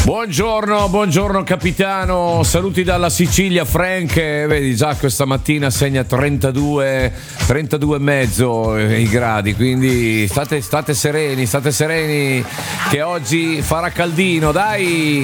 Buongiorno capitano, saluti dalla Sicilia. Frank, vedi già questa mattina segna 32 e mezzo i gradi, quindi state sereni che oggi farà caldino, dai.